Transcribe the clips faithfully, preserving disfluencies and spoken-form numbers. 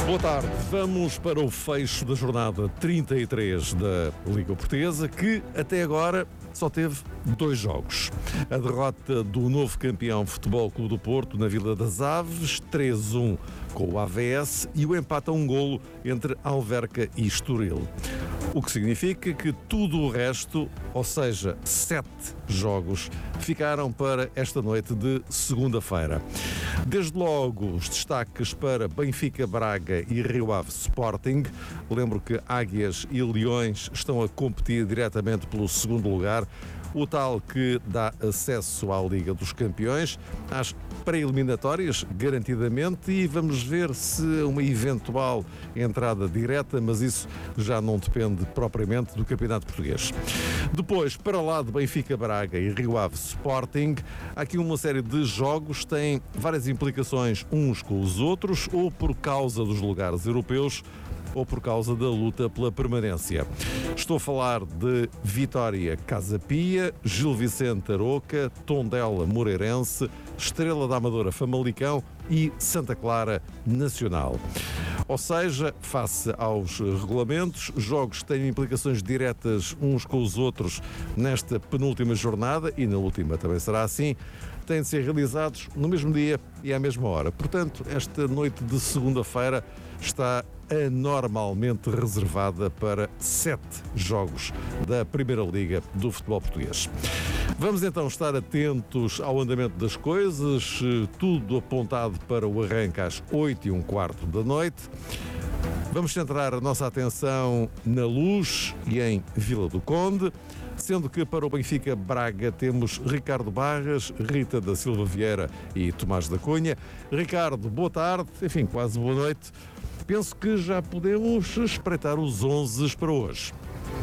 Boa tarde. Vamos para o fecho da jornada trinta e três da Liga Portuguesa, que até agora só teve dois jogos. A derrota do novo campeão Futebol Clube do Porto na Vila das Aves, três a um com o A V S, e o empate a um golo entre Alverca e Estoril. O que significa que tudo o resto, ou seja, sete jogos, ficaram para esta noite de segunda-feira. Desde logo, os destaques para Benfica, Braga e Rio Ave Sporting. Lembro que Águias e Leões estão a competir diretamente pelo segundo lugar, o tal que dá acesso à Liga dos Campeões, às pré-eliminatórias, garantidamente, e vamos ver se uma eventual entrada direta, mas isso já não depende propriamente do Campeonato Português. Depois, para lá de Benfica, Braga e Rio Ave Sporting, há aqui uma série de jogos que têm várias implicações uns com os outros, ou por causa dos lugares europeus, ou por causa da luta pela permanência. Estou a falar de Vitória Casa Pia, Gil Vicente Aroca, Tondela Moreirense, Estrela da Amadora Famalicão e Santa Clara Nacional. Ou seja, face aos regulamentos, jogos que têm implicações diretas uns com os outros nesta penúltima jornada, e na última também será assim, têm de ser realizados no mesmo dia e à mesma hora. Portanto, esta noite de segunda-feira está anormalmente reservada para sete jogos da Primeira Liga do futebol português. Vamos então estar atentos ao andamento das coisas, tudo apontado para o arranque às oito e um quarto da noite. Vamos centrar a nossa atenção na Luz e em Vila do Conde, sendo que para o Benfica Braga temos Ricardo Barras, Rita da Silva Vieira e Tomás da Cunha. Ricardo, boa tarde, enfim, quase boa noite. Penso que já podemos espreitar os onze para hoje.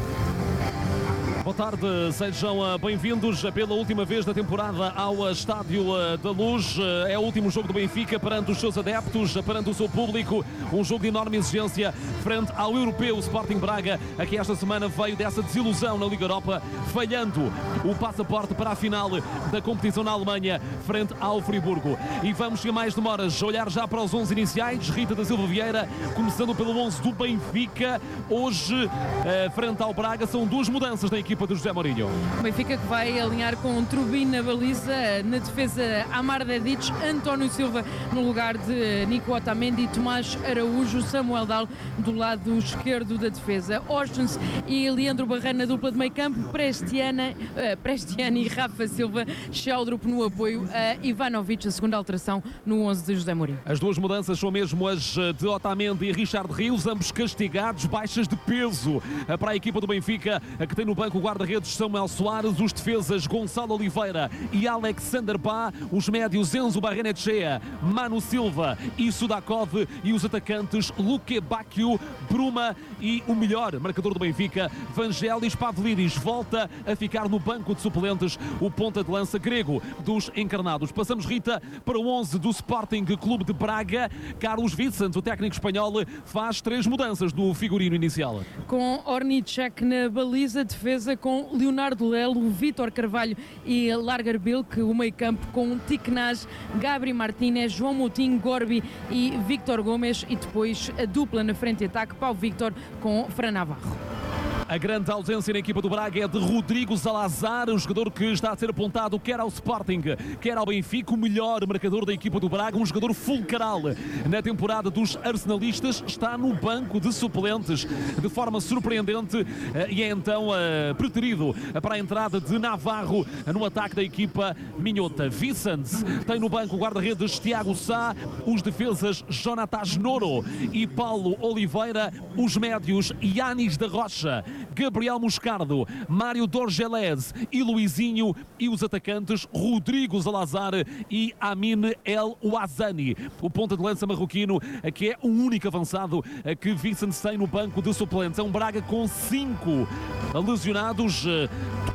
Boa tarde, sejam bem-vindos pela última vez da temporada ao Estádio da Luz. É o último jogo do Benfica perante os seus adeptos, perante o seu público. Um jogo de enorme exigência frente ao europeu Sporting Braga, a que esta semana veio dessa desilusão na Liga Europa, falhando o passaporte para a final da competição na Alemanha frente ao Friburgo. E vamos, sem mais demoras, olhar já para os onze iniciais. Rita da Silva Vieira, começando pelo onze do Benfica. Hoje, frente ao Braga, são duas mudanças na equipe do José Mourinho. O Benfica que vai alinhar com Trubin na baliza, na defesa Amar Dedic, António Silva no lugar de Nico Otamendi, Tomás Araújo, Samuel Dal do lado esquerdo da defesa, Oshens e Leandro Barreiro na dupla de meio campo, Prestiana, uh, Prestiana e Rafa Silva, Sheldrup no apoio, uh, Ivanovic, a segunda alteração no onze de José Mourinho. As duas mudanças são mesmo as de Otamendi e Richard Rios, ambos castigados, baixas de peso para a equipa do Benfica, que tem no banco o guarda-redes Samuel Soares, os defesas Gonçalo Oliveira e Alexander Bá, os médios Enzo Barrenechea, Manu Silva e Sudakov, e os atacantes Luque Bacchio, Bruma e o melhor marcador do Benfica, Vangelis Pavlidis, volta a ficar no banco de suplentes, o ponta de lança grego dos encarnados. Passamos, Rita, para o onze do Sporting Clube de Braga. Carlos Vicente, o técnico espanhol, faz três mudanças do figurino inicial. Com Ornicek na baliza, defesa com Leonardo Lelo, Vítor Carvalho e Largar Bilk, o meio campo com Tiknaz, Gabri Martínez, João Moutinho, Gorbi e Víctor Gomes, e depois a dupla na frente de ataque, Pau Víctor com Fran Navarro. A grande ausência na equipa do Braga é de Rodrigo Salazar, um jogador que está a ser apontado quer ao Sporting, quer ao Benfica, o melhor marcador da equipa do Braga, um jogador fulcral na temporada dos arsenalistas, está no banco de suplentes de forma surpreendente e é então uh, preterido para a entrada de Navarro no ataque da equipa minhota. Vicente tem no banco o guarda-redes Tiago Sá, os defesas Jonatas Noro e Paulo Oliveira, os médios Yanis da Rocha, Gabriel Moscardo, Mário Dorgelés e Luizinho, e os atacantes Rodrigo Salazar e Amin El Ouazani. O ponta de lança marroquino, que é o único avançado que Vicente tem no banco de suplentes. É um Braga com cinco lesionados,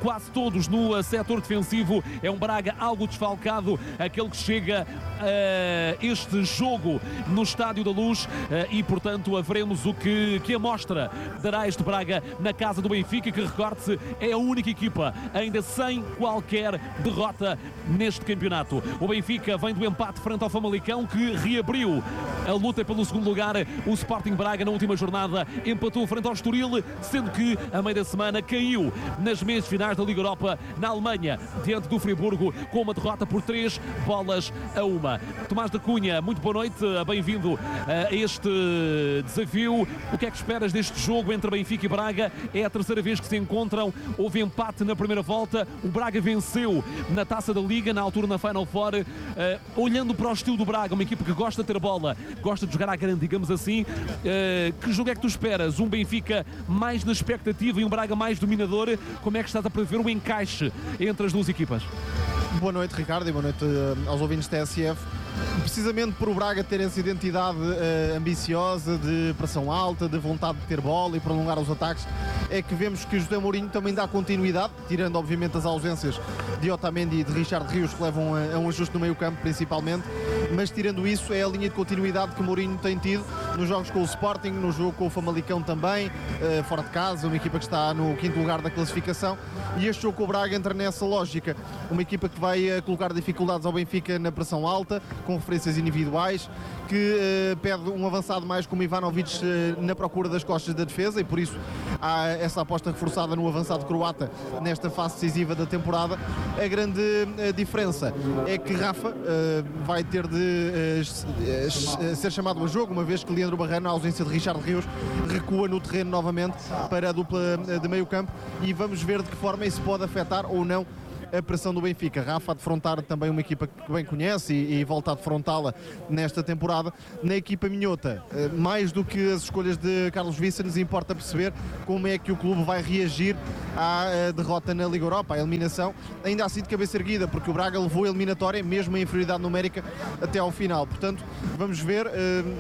quase todos no setor defensivo. É um Braga algo desfalcado, aquele que chega a este jogo no Estádio da Luz, e portanto veremos o que, que amostra dará este Braga na casa do Benfica, que, recorde-se, é a única equipa ainda sem qualquer derrota neste campeonato. O Benfica vem do empate frente ao Famalicão, que reabriu a luta pelo segundo lugar. O Sporting Braga, na última jornada, empatou frente ao Estoril, sendo que a meio da semana caiu nas meias finais da Liga Europa na Alemanha, diante do Friburgo, com uma derrota por três bolas a uma. Tomás da Cunha, muito boa noite, bem-vindo a este desafio. O que é que esperas deste jogo entre Benfica e Braga? É a terceira vez que se encontram, houve empate na primeira volta, o Braga venceu na Taça da Liga, na altura na Final Four. Uh, olhando para o estilo do Braga, uma equipa que gosta de ter bola, gosta de jogar à grande, digamos assim, uh, que jogo é que tu esperas? Um Benfica mais na expectativa e um Braga mais dominador? Como é que estás a prever o encaixe entre as duas equipas? Boa noite, Ricardo, e boa noite uh, aos ouvintes da T S F. Precisamente por o Braga ter essa identidade uh, ambiciosa, de pressão alta, de vontade de ter bola e prolongar os ataques, é que vemos que José Mourinho também dá continuidade, tirando obviamente as ausências de Otamendi e de Richard Rios, que levam a, a um ajuste no meio campo principalmente, mas tirando isso é a linha de continuidade que Mourinho tem tido nos jogos com o Sporting, no jogo com o Famalicão também, uh, fora de casa, uma equipa que está no quinto lugar da classificação, e este jogo com o Braga entra nessa lógica, uma equipa que vai uh, colocar dificuldades ao Benfica na pressão alta, com referências individuais, que uh, pede um avançado mais como Ivanovic uh, na procura das costas da defesa, e por isso há essa aposta reforçada no avançado croata nesta fase decisiva da temporada. A grande uh, diferença é que Rafa uh, vai ter de uh, ser chamado a jogo, uma vez que Leandro Barreiro, na ausência de Richard Rios, recua no terreno novamente para a dupla de meio campo, e vamos ver de que forma isso pode afetar ou não a pressão do Benfica. Rafa a defrontar também uma equipa que bem conhece e, e volta a defrontá-la nesta temporada. Na equipa minhota, mais do que as escolhas de Carlos Vicens, importa perceber como é que o clube vai reagir à derrota na Liga Europa, à eliminação, ainda assim de cabeça erguida, porque o Braga levou a eliminatória, mesmo a inferioridade numérica, até ao final. Portanto, vamos ver.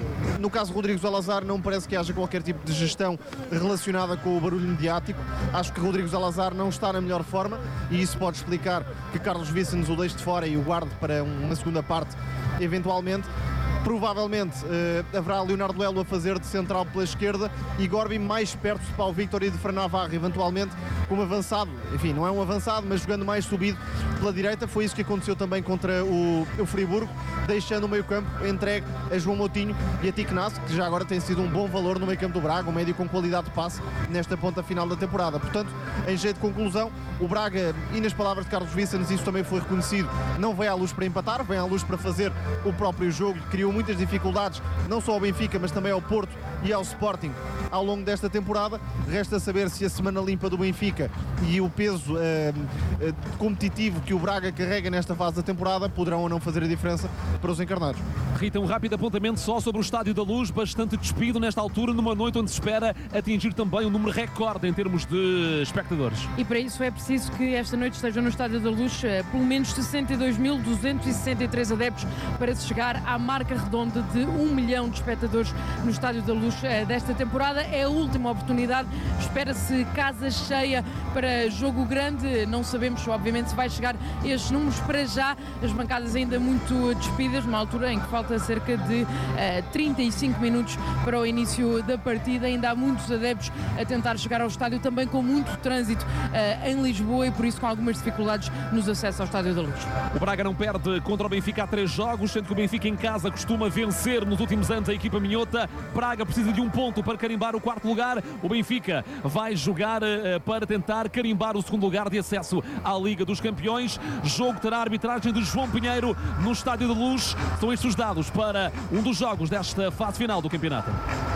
No caso de Rodrigo Salazar, não parece que haja qualquer tipo de gestão relacionada com o barulho mediático. Acho que Rodrigo Salazar não está na melhor forma, e isso pode explicar que Carlos Vicens o deixe de fora e o guarde para uma segunda parte eventualmente. Provavelmente uh, haverá Leonardo Lelo a fazer de central pela esquerda e Gorbi mais perto de Paulo Victor e de Fran Navarro, eventualmente como avançado, enfim, não é um avançado, mas jogando mais subido pela direita. Foi isso que aconteceu também contra o, o Friburgo, deixando o meio campo entregue a João Moutinho e a Tico Nasso, que já agora tem sido um bom valor no meio campo do Braga, um médio com qualidade de passe nesta ponta final da temporada. Portanto, em jeito de conclusão, o Braga, e nas palavras de Carlos Vicens, isso também foi reconhecido, não vem à luz para empatar, vem à luz para fazer o próprio jogo, que criou muitas dificuldades, não só ao Benfica, mas também ao Porto e ao Sporting ao longo desta temporada. Resta saber se a semana limpa do Benfica e o peso uh, uh, competitivo que o Braga carrega nesta fase da temporada poderão ou não fazer a diferença para os encarnados. Rita, um rápido apontamento só sobre o Estádio da Luz, bastante despido nesta altura, numa noite onde se espera atingir também um número recorde em termos de espectadores. E para isso é preciso que esta noite estejam no Estádio da Luz uh, pelo menos sessenta e dois mil duzentos e sessenta e três adeptos para se chegar à marca redonda de um milhão de espectadores no Estádio da Luz uh, desta temporada. É a última oportunidade, espera-se casa cheia para jogo grande. Não sabemos, obviamente, se vai chegar a estes números. Para já, as bancadas ainda muito despidas, numa altura em que falta cerca de uh, trinta e cinco minutos para o início da partida. Ainda há muitos adeptos a tentar chegar ao estádio, também com muito trânsito uh, em Lisboa, e por isso com algumas dificuldades nos acessos ao Estádio da Luz. O Braga não perde contra o Benfica há três jogos, sendo que o Benfica em casa costuma vencer nos últimos anos a equipa minhota. Braga precisa de um ponto para carimbar o quarto lugar. O Benfica vai jogar uh, para tentar carimbar o segundo lugar de acesso à Liga dos Campeões. Jogo terá a arbitragem de João Pinheiro no Estádio da Luz. São estes os dados para um dos jogos desta fase final do campeonato.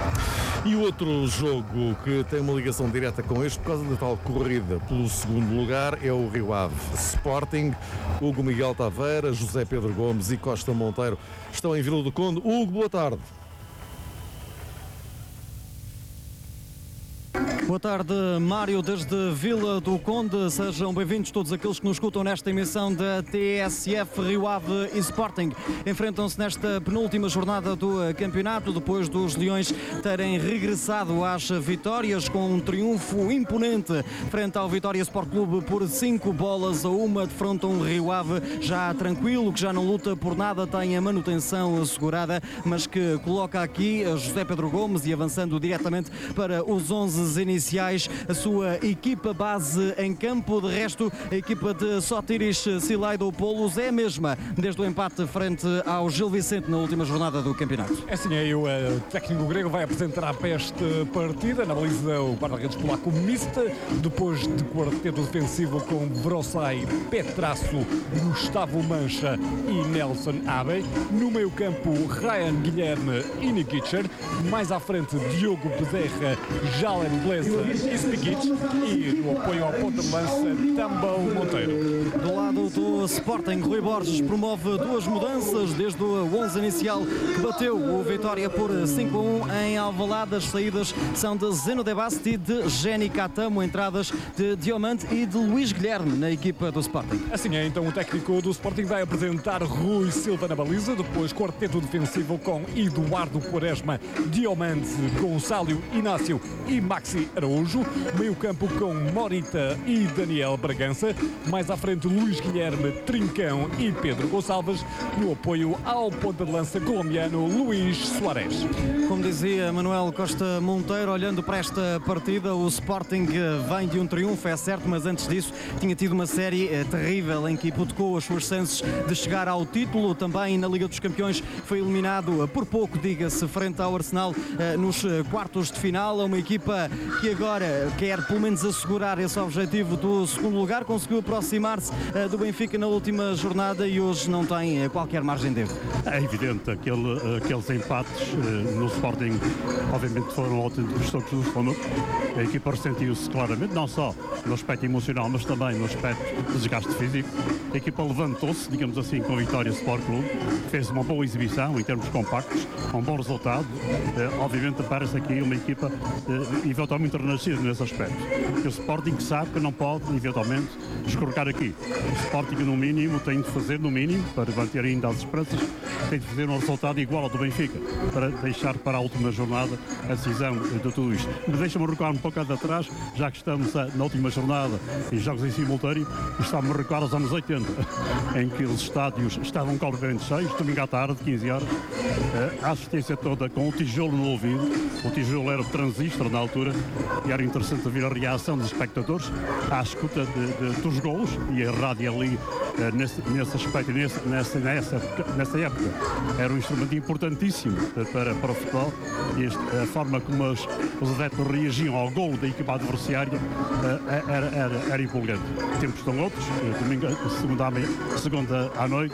E outro jogo que tem uma ligação direta com este, por causa da tal corrida pelo segundo lugar, é o Rio Ave Sporting. Hugo Miguel Taveira, José Pedro Gomes e Costa Monteiro estão em Vila do Conde. Hugo, boa tarde. Boa tarde, Mário, desde Vila do Conde. Sejam bem-vindos todos aqueles que nos escutam nesta emissão da T S F Rio Ave e Sporting. Enfrentam-se nesta penúltima jornada do campeonato, depois dos Leões terem regressado às vitórias com um triunfo imponente frente ao Vitória Sport Clube por cinco bolas a uma. Defrontam Rio Ave já tranquilo, que já não luta por nada, tem a manutenção assegurada, mas que coloca aqui José Pedro Gomes e avançando diretamente para os onze iniciais, a sua equipa base em campo. De resto, a equipa de Sotiris Silaidopoulos é a mesma desde o empate frente ao Gil Vicente na última jornada do campeonato. É assim, é, o uh, técnico grego vai apresentar para esta partida, na baliza o guarda-redes polaco Mista, depois de quarteto defensivo com Vrosaj, Petrasso, Gustavo Mancha e Nelson Abe. No meio campo, Ryan Guilherme e Nikicher. Mais à frente, Diogo Bezerra, Jalen Blesa e Spikic. E no apoio ao ponta de lança, Tambão Monteiro. Do lado do Sporting, Rui Borges promove duas mudanças desde o onze inicial que bateu o Vitória por cinco a um em Alvalade. As saídas são de Zeno De Bast e de Jenny Catamo, entradas de Diomante e de Luís Guilherme na equipa do Sporting. Assim é, então o técnico do Sporting vai apresentar Rui Silva na baliza, depois quarteto defensivo com Eduardo Quaresma, Diomante, Gonçalo Inácio e Maxi Araújo, meio campo com Morita e Daniel Bragança, mais à frente Luís Guilherme, Trincão e Pedro Gonçalves, no apoio ao ponta de lança colombiano Luís Soares. Como dizia Manuel Costa Monteiro, olhando para esta partida, o Sporting vem de um triunfo, é certo, mas antes disso tinha tido uma série terrível em que hipotecou as suas chances de chegar ao título. Também na Liga dos Campeões foi eliminado por pouco, diga-se, frente ao Arsenal nos quartos de final. É uma equipa que agora quer pelo menos assegurar esse objetivo do segundo lugar, conseguiu aproximar-se do Benfica na última jornada e hoje não tem qualquer margem de erro. É evidente, aquele, aqueles empates no Sporting obviamente foram autênticos tocos do estômago. A equipa ressentiu-se claramente, não só no aspecto emocional, mas também no aspecto de desgaste físico. A equipa levantou-se, digamos assim, com a Vitória Sport Clube, fez uma boa exibição em termos compactos, um bom resultado. Uh, obviamente parece aqui uma equipa uh, eventualmente renascida nesse aspecto. E o Sporting sabe que não pode, eventualmente, escorregar aqui. O Sporting, no mínimo, tem de fazer, no mínimo, para manter ainda as esperanças, tem de fazer um resultado igual ao do Benfica, para deixar para a última jornada a decisão de tudo isto. Mas deixa-me recuar um pouco atrás, já que estamos na última jornada em jogos em simultâneo, está-me a recuar aos anos oitenta, em que os estádios estavam completamente cheios, domingo à tarde, quinze horas, a assistência toda com o tijolo no ouvido. O tijolo era o transistor na altura e era interessante ver a reação dos espectadores à escuta de, de, dos golos, e a rádio ali nesse, nesse aspecto, nesse, nessa, nessa, nessa época, era um instrumento importantíssimo para, para o futebol, e este, a forma como os, os adeptos reagiam ao golo da equipa adversária era, era, era empolgante. Tempos estão outros, domingo, segunda, à, segunda à noite,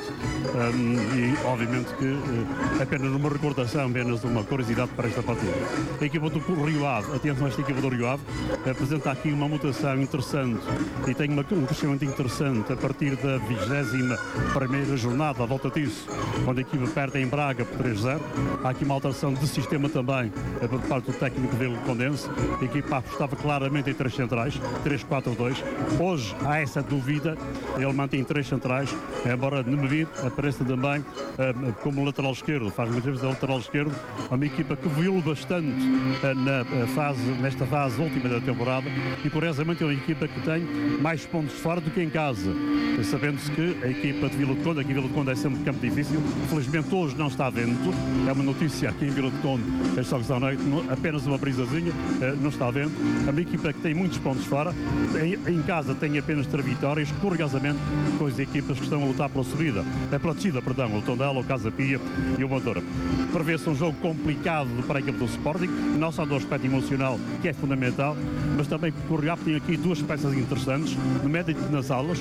um, e obviamente que apenas uma recordação, apenas uma curiosidade para esta partida. A equipa do Rio Ave, atenção a esta equipa do Rio Ave, apresenta aqui uma mutação interessante e tem uma, um crescimento interessante a partir da vigésima primeira jornada, à volta disso, quando a equipa perde em Braga por três a zero. Há aqui uma alteração de sistema também por parte do técnico Vila Condense. A equipa apostava claramente em três centrais, três quatro dois. Hoje há essa dúvida, ele mantém três centrais, embora Nemedid apareça também uh, como lateral esquerdo, faz muitas vezes a lateral esquerdo. É uma equipa que viu bastante uh, na fase, nesta fase última da temporada, e curiosamente é uma equipa que tem mais pontos fora do que em casa, sabendo-se que a equipa de Vila de Conde, aqui em Vila de Conde é sempre um campo difícil, felizmente hoje não está vento, é uma notícia aqui em Vila de Conde, estes jogos à noite, apenas uma brisazinha, uh, não está vento. É uma equipa que tem muitos pontos fora, em, em casa tem apenas três vitórias, curiosamente com as equipas que estão a lutar pela subida, é pela descida, perdão, o Tondela, o Casa Pia e o Moura. Prevê-se um jogo complicado para a equipa do Sporting, não só do aspecto emocional, que é fundamental, mas também porque o Rio tem aqui duas peças interessantes, no médio e nas alas.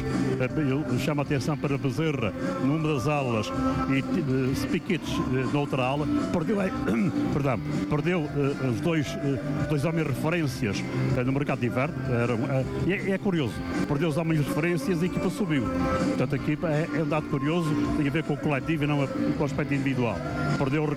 Eu chamo a atenção para Bezerra numa das alas e uh, Spikic uh, na outra ala. Perdeu, uh, perdão, perdeu uh, os dois, uh, dois homens referências uh, no mercado de inverno. Era, uh, e é, é curioso, perdeu os homens referências e a equipa subiu. Portanto, a equipa é, é um dado curioso, tem a ver com o coletivo e não com o aspecto individual. Perdeu o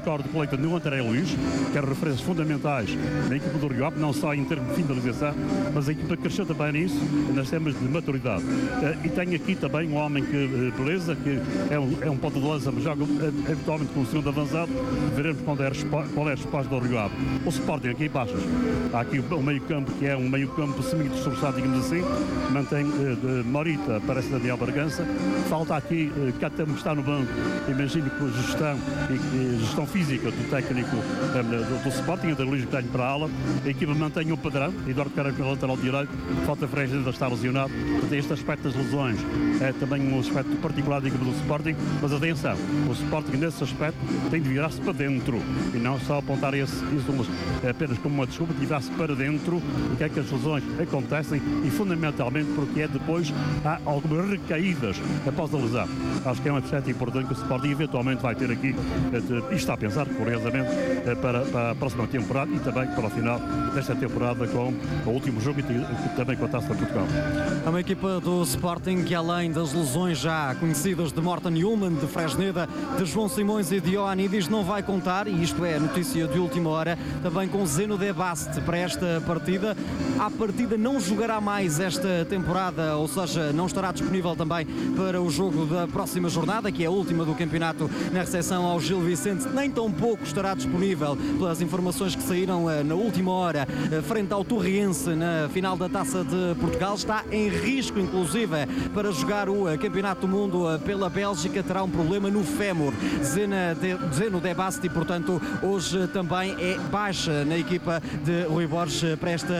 recordo o coleta do André Luís, que eram referências fundamentais na equipa do Rio Ave, não só em termos de finalização, mas a equipa cresceu também nisso, nas temas de maturidade. E tenho aqui também um homem que, beleza, que é um, é um ponto de lança, mas joga habitualmente com o segundo avançado. Veremos qual é a resposta do Rio Ave. O Sporting aqui em baixas. Há aqui o meio campo, que é um meio campo semi-destroçado, digamos assim. Mantém uh, Morita, parece Daniel Bargança. Falta aqui uh, Catamo, que está no banco. Imagino que a gestão, e, e, gestão física do técnico um, do, do Sporting, da Luís Guilherme para a ala. A equipa mantém o padrão. Eduardo Carreira na lateral direito. Falta Freire ainda está lesionado. Portanto, este aspecto das lesões é também um aspecto particular da equipa do Sporting. Mas atenção, o Sporting nesse aspecto tem de virar-se para dentro e não só apontar esse, isso apenas como uma desculpa, de virar-se para dentro. O que é que as lesões acontecem e fundamentalmente porque é depois há algumas recaídas após a lesão. Acho que é um aspecto importante que o Sporting eventualmente vai ter aqui e está a pensar, curiosamente, para, para a próxima temporada e também para o final desta temporada com o último jogo e também com a Taça de Portugal. É uma equipa do Sporting que, além das lesões já conhecidas de Morten Ullmann, de Fresneda, de João Simões e de Ioannidis, não vai contar, e isto é notícia de última hora, também com Zeno de Bast para esta partida. À partida não jogará mais esta temporada, ou seja, não estará disponível também para o jogo da próxima jornada, que é a última do campeonato, na recepção ao Gil Vicente. Nem tão pouco estará disponível, pelas informações que saíram na última hora, frente ao Torriense na final da Taça de Portugal. Está em risco, inclusive, para jogar o Campeonato do Mundo pela Bélgica. Terá um problema no fémur. Zeno de Bast, e portanto hoje também é baixa na equipa de Rui Borges para esta